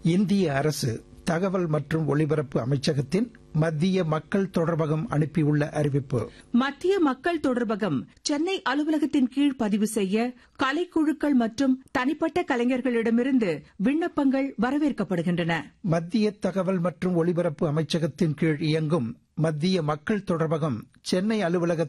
இந்திய அரசு தகவல் மற்றும் ஒலிபரப்பு அமைச்சகத்தின் மத்திய மக்கள் தொடர்பகம் அனுப்பியுள்ள அறிவிப்பு. மத்திய மக்கள் தொடர்பகம் சென்னை அலுவலகத்தின் கீழ் பதிவு செய்ய கலைக்குழுக்கள் மற்றும் தனிப்பட்ட கலைஞர்களிடமிருந்து விண்ணப்பங்கள் வரவேற்கப்படுகின்றன. மத்திய தகவல் மற்றும் ஒலிபரப்பு அமைச்சகத்தின் கீழ் இயங்கும் மத்திய மக்கள் தொடர்பகம் சென்னை அலுவலக